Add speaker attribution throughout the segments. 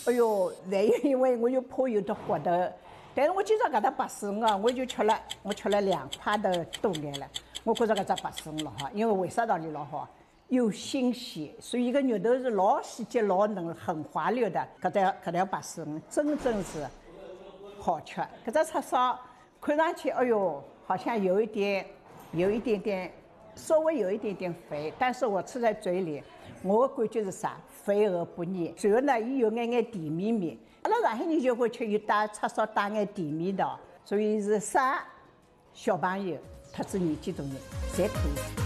Speaker 1: 哎呦，再因为我又怕有点活的，但是我今朝给它拔丝啊，我吃了2块的多眼了，我觉着搿只拔丝老好，因为为啥道理老好？又新鲜，所以一个肉头是老细节、老嫩、很滑溜的。搿条拔丝真正是好吃。搿只叉烧看上去，哎呦，好像有一点点，稍微有一点点肥，但是我吃在嘴里，我的感觉是啥？肥而不腻。然后呢，伊有眼甜绵绵。阿拉上海人就会吃有带叉烧带眼甜味道，所以是啥小朋友特子年纪大人侪可以。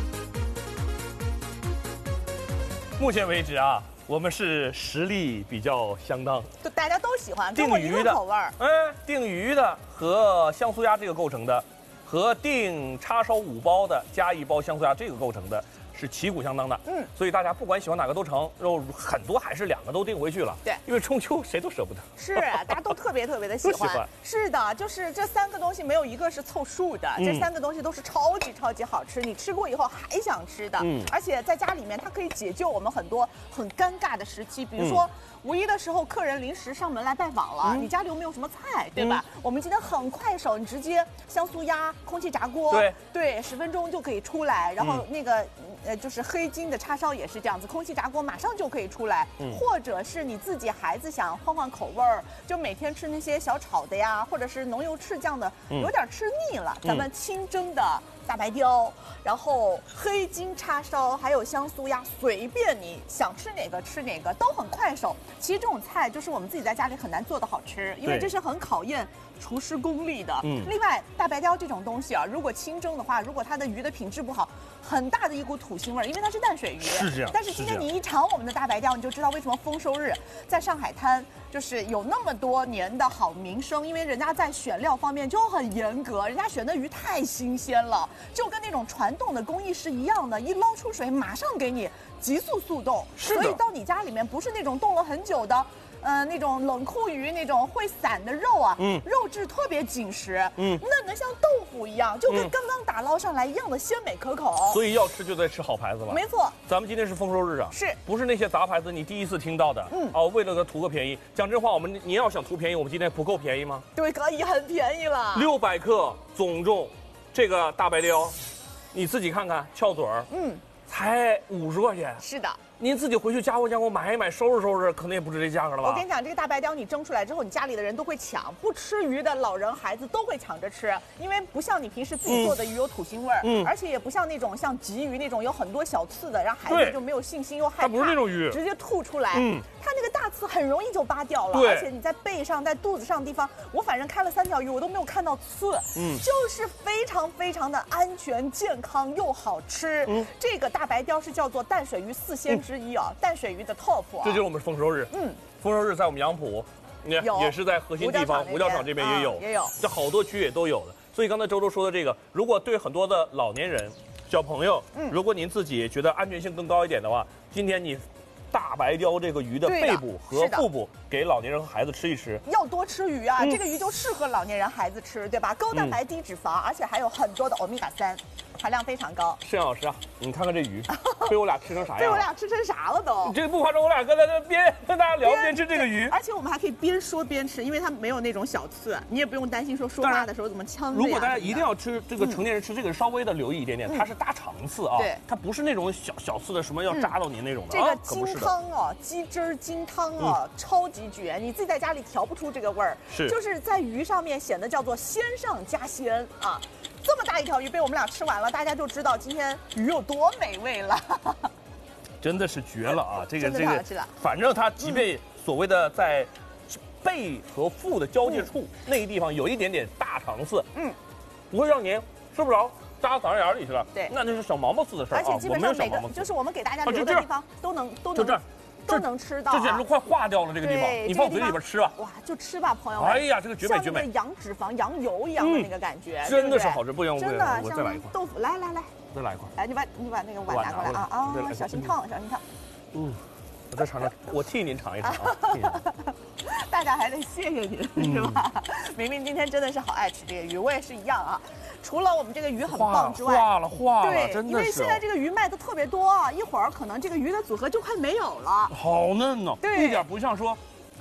Speaker 2: 目前为止啊，我们是实力比较相当，
Speaker 3: 就大家都喜欢，跟我一个口味儿。
Speaker 2: 订鱼的和香酥鸭这个构成的，和订叉烧5包的加1包香酥鸭这个构成的。是旗鼓相当的，所以大家不管喜欢哪个都成，然后很多还是2个都订回去了，
Speaker 3: 对，
Speaker 2: 因为中秋谁都舍不得，
Speaker 3: 是大家都特别的喜欢，是的，就是这3个东西没有一个是凑数的，这3个东西都是超级好吃，你吃过以后还想吃的，而且在家里面它可以解救我们很多很尴尬的时期，比如说5一的时候客人临时上门来拜访了，你家里又没有什么菜，对吧？我们今天很快手，你直接香酥鸭、空气炸锅，对，10分钟就可以出来，然后那个。就是黑金的叉烧也是这样子，空气炸锅马上就可以出来，或者是你自己孩子想换口味儿，就每天吃那些小炒的呀，或者是浓油赤酱的，有点吃腻了，咱们清蒸的大白雕，然后黑金叉烧，还有香酥鸭，随便你想吃哪个吃哪个，都很快手。其实这种菜就是我们自己在家里很难做的好吃，因为这是很考验厨师功力的。另外大白雕这种东西啊，如果清蒸的话，如果它的鱼的品质不好，很大的一股土腥味儿，因为它是淡水鱼。
Speaker 2: 是这样。
Speaker 3: 但是今天你一尝我们的大白雕，你就知道为什么丰收日在上海滩就是有那么多年的好名声，因为人家在选料方面就很严格，人家选的鱼太新鲜了，就跟那种传统的工艺是一样的，一捞出水马上给你急速速冻，所以到你家里面不是那种冻了很久的。那种冷库鱼那种会散的肉啊，肉质特别紧实，嫩的像豆腐一样，就跟刚刚打捞上来一样的鲜美可口。
Speaker 2: 所以要吃就得吃好牌子了。
Speaker 3: 没错，
Speaker 2: 咱们今天是丰收日啊，不是那些杂牌子你第一次听到的？为了图个便宜。讲真话，你要想图便宜，我们今天不够便宜吗？
Speaker 3: 对，可以很便宜了。
Speaker 2: 600克总重，这个大白雕，你自己看看，翘嘴儿，才50块钱。
Speaker 3: 是的。
Speaker 2: 您自己回去加工买一买，收拾，可能也不止这价格了吧？
Speaker 3: 我跟你讲，这个大白雕你蒸出来之后，你家里的人都会抢，不吃鱼的老人孩子都会抢着吃，因为不像你平时自己做的鱼有土腥味儿，而且也不像那种像鲫鱼那种有很多小刺的，让孩子就没有信心又害怕。
Speaker 2: 它不是那种鱼，
Speaker 3: 直接吐出来。它那个大刺很容易就扒掉了，而且你在背上、在肚子上的地方，我反正开了3条鱼，我都没有看到刺，就是非常的安全、健康又好吃。这个大白雕是叫做淡水鱼4鲜之一啊，淡水鱼的 top 啊。
Speaker 2: 这就是我们丰收日。丰收日在我们杨浦，也是在核心地方，五角场这边也有，这好多区也都有的。所以刚才周周说的这个，如果对很多的老年人、小朋友，如果您自己觉得安全性更高一点的话，今天你。大白雕这个鱼的背部和腹部，给老年人和孩子吃一吃。
Speaker 3: 要多吃鱼啊，这个鱼就适合老年人孩子吃，对吧？高蛋白低脂肪，而且还有很多的欧米伽3，含量非常高。
Speaker 2: 盛老师啊，你看看这鱼，被我俩吃成啥样？
Speaker 3: 被我俩吃成啥了都？
Speaker 2: 这不夸张，我俩刚才在边跟大家聊边吃这个鱼，
Speaker 3: 而且我们还可以边说边吃，因为它没有那种小刺，你也不用担心说话的时候怎么呛着。
Speaker 2: 如果大家一定要吃这个成年人吃这个，稍微的留意一点点，它是大长刺啊，它不是那种小刺的，什么要扎到您那种的。
Speaker 3: 这个金汤啊，鸡汁金汤啊，超级绝！你自己在家里调不出这个味儿，就是在鱼上面显得叫做鲜上加鲜啊。这么大一条鱼被我们俩吃完了，大家就知道今天鱼有多美味了。
Speaker 2: 真的是绝了啊！这个，
Speaker 3: 反
Speaker 2: 正它即便所谓的在背和腹的交界处那个地方有一点点大长刺，不会让您吃不着。扎嗓子眼里去了，
Speaker 3: 对，
Speaker 2: 那是小毛毛刺的事儿啊。
Speaker 3: 而且基本上每个就是我们给大家留的地方都能吃到，
Speaker 2: 这简直快化掉了这个地方，你放嘴里边吃吧。
Speaker 3: 哇，就吃吧，朋友们。
Speaker 2: 哎呀，这个绝美，
Speaker 3: 像羊脂肪、羊油一样的那个感觉，
Speaker 2: 真的是好吃，不行，
Speaker 3: 真的
Speaker 2: 我再来一块
Speaker 3: 豆腐，来，
Speaker 2: 再来一块。
Speaker 3: 来，你把那个碗拿过来啊！小心烫。
Speaker 2: 我再尝尝，我替您尝一尝啊。
Speaker 3: 大家还得谢谢您，是吧？明明今天真的是好爱吃这个鱼，我也是一样啊。除了我们这个鱼很棒之外，
Speaker 2: 化了，
Speaker 3: 对，因为现在这个鱼卖的特别多，一会儿可能这个鱼的组合就快没有了。
Speaker 2: 好嫩哦，
Speaker 3: 对，
Speaker 2: 一点不像说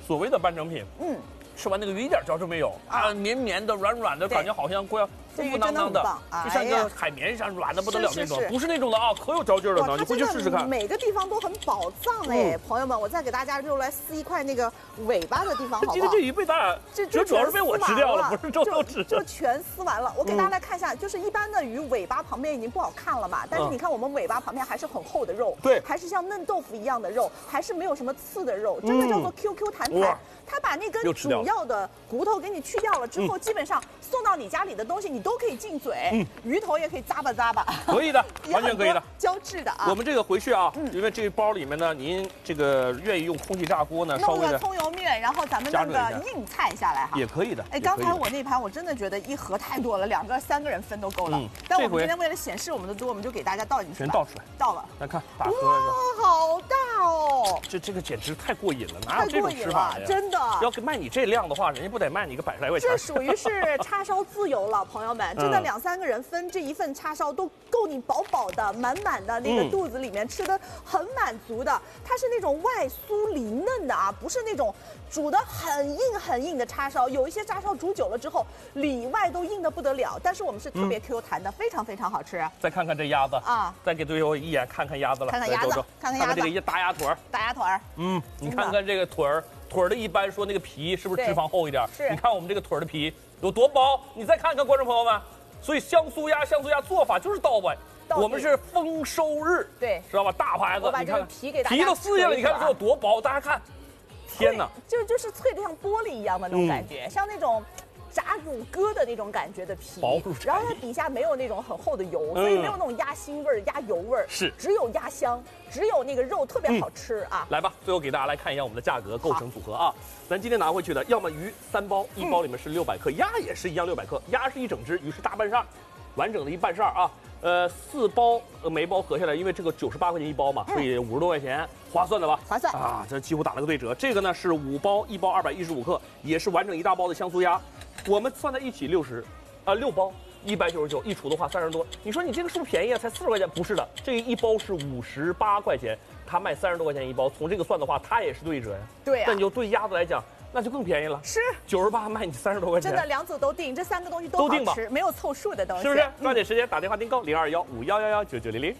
Speaker 2: 所谓的半成品。吃完那个鱼一点嚼都没有啊，绵绵的、软软的，感觉好像快要ฟู囊囊的，就像个海绵一样软的不得了那种，不是那种的啊，可有嚼劲了呢。你回去试试看。
Speaker 3: 每个地方都很宝藏哎，朋友们，我再给大家就来撕一块那个尾巴的地方，好不好？
Speaker 2: 今天这鱼被咱俩，这主要是被我吃掉了，不是周周吃。
Speaker 3: 就全撕完了。我给大家来看一下，就是一般的鱼尾巴旁边已经不好看了嘛，但是你看我们尾巴旁边还是很厚的肉，
Speaker 2: 对，
Speaker 3: 还是像嫩豆腐一样的肉，还是没有什么刺的肉，真的叫做 QQ 弹弹。它把那根主要的骨头给你去掉了之后，基本上送到你家里的东西你都可以进嘴，鱼头也可以咂吧咂吧，
Speaker 2: 可以的，完全可以的，
Speaker 3: 胶质的啊。
Speaker 2: 我们这个回去啊，因为这个包里面呢，您这个愿意用空气炸锅呢，稍微的
Speaker 3: 弄个葱油面，然后咱们弄个硬菜下来哈，
Speaker 2: 也可以的。
Speaker 3: 哎，刚才我那盘我真的觉得一盒太多了，2个3个人分都够了。但我们今天为了显示我们的多，我们就给大家倒进去，
Speaker 2: 全倒出来，
Speaker 3: 倒了。
Speaker 2: 来看，打喝
Speaker 3: 哇，好大哦！
Speaker 2: 这个简直太过瘾了，哪有这种吃法呀？
Speaker 3: 真的，
Speaker 2: 要卖你这量的话，人家不得卖你个100来块钱？
Speaker 3: 这属于是叉烧自由了，朋友们，真的2、3个人分这一份叉烧都够你饱饱的、满满的那个肚子里面吃的很满足的。它是那种外酥里嫩的啊，不是那种煮的很硬的叉烧。有一些叉烧煮久了之后，里外都硬的不得了，但是我们是特别 Q 弹的，非常非常好吃。
Speaker 2: 再看看这鸭子啊，再给最后一眼看看鸭子了，
Speaker 3: 看看鸭子，看看
Speaker 2: 这个大鸭腿儿，
Speaker 3: 大鸭腿儿。
Speaker 2: 你看看这个腿儿。腿儿的一般说那个皮是不是脂肪厚一点？
Speaker 3: 是。
Speaker 2: 你看我们这个腿儿的皮有多薄，你再看看观众朋友们。所以香酥鸭做法就是倒摆，我们是丰收日，
Speaker 3: 对，
Speaker 2: 知道吧？大牌子，
Speaker 3: 我把这个皮给大家
Speaker 2: 皮都撕下来，你看这有多薄，大家看，天哪，
Speaker 3: 就是脆的像玻璃一样的那种感觉，像那种炸乳鸽的那种感觉的皮，然后它底下没有那种很厚的油，所以没有那种鸭腥味儿、鸭油味儿，
Speaker 2: 是
Speaker 3: 只有鸭香，只有那个肉特别好吃啊！
Speaker 2: 来吧，最后给大家来看一下我们的价格构成组合啊。咱今天拿回去的，要么鱼3包，1包里面是600克，鸭也是一样600克，鸭是一整只，鱼是大半扇，完整的一半扇啊。4包每包合下来，因为这个98块钱1包嘛，所以50多块钱，划算的吧？
Speaker 3: 划算
Speaker 2: 啊，这几乎打了个对折。这个呢是5包，1包215克，也是完整一大包的香酥鸭。我们算在一起6包199，一除的话30多。你说你这个是不是便宜啊？才40块钱？不是的，这一包是58块钱，它卖30多块钱一包。从这个算的话，它也是对折呀。
Speaker 3: 对啊。
Speaker 2: 但你就对鸭子来讲，那就更便宜了。
Speaker 3: 是
Speaker 2: 98卖你30多块钱。
Speaker 3: 真的2组都定，这3个东西都好吃，没有凑数的东西。
Speaker 2: 是不是？抓紧时间打电话订购0215119900。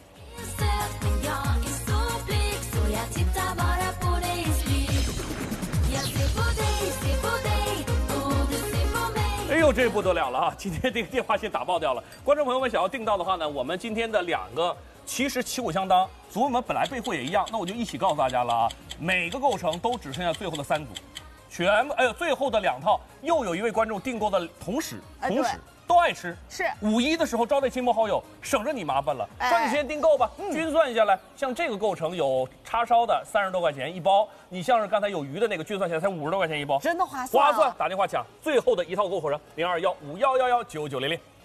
Speaker 2: 哎呦，这不得了了啊！今天这个电话线打爆掉了。观众朋友们想要订到的话呢，我们今天的2个其实旗鼓相当，所以我们本来备货也一样，那我就一起告诉大家了啊。每个构成都只剩下最后的3组，全部最后的2套又有一位观众订购的同时都爱吃，
Speaker 3: 是
Speaker 2: 5·1的时候招待亲朋好友，省着你麻烦了。抓紧时间订购吧。均算下来，像这个构成有叉烧的30多块钱一包，你像是刚才有鱼的那个，均算下来才50多块钱一包，
Speaker 3: 真的划算。
Speaker 2: 划算，打电话抢最后的一套购货人0215119900。